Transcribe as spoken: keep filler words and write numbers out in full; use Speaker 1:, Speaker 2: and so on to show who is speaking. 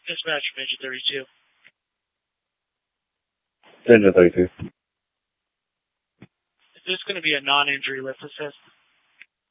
Speaker 1: Dispatch from Engine thirty-two.
Speaker 2: Engine thirty-two.
Speaker 1: Is this going to be a non-injury lift assist?